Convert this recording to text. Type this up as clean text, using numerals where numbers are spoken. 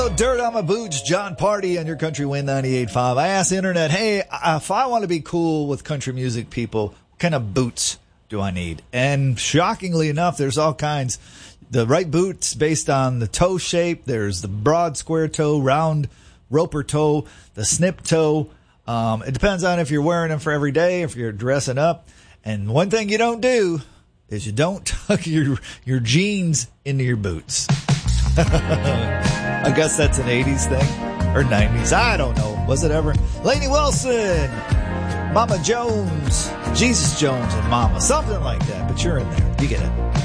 Dirt on my boots, John Party on your Country Wind 98.5. I asked the internet, hey, if I want to be cool with country music people, what kind of boots do I need? And shockingly enough, there's all kinds. The right boots based on the toe shape. There's the broad square toe, round roper toe, the snip toe. It depends on if you're wearing them for every day, if you're dressing up. And one thing you don't do is you don't tuck your jeans into your boots. I guess that's an 80s thing or 90s. I don't know. Was it ever? Lainey Wilson, Mama Jones, Jesus Jones and Mama. Something like that. But you're in there. You get it.